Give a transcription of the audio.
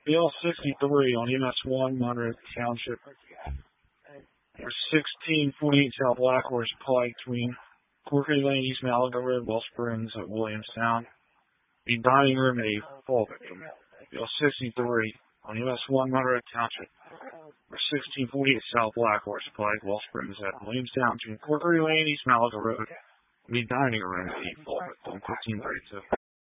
Bill 63 on MS 1, Monroe Township. Number 1648 South Black Horse Pike between Corkery Lane, East Malaga Road, West Springs at Williamstown. The dining room, a fall victim. Bill 63 on MS 1, Monroe Township. Number 1648 South Black Horse Pike, West Springs at Williamstown between Corkery Lane, East Malaga Road. The dining room, a fall victim. 1532.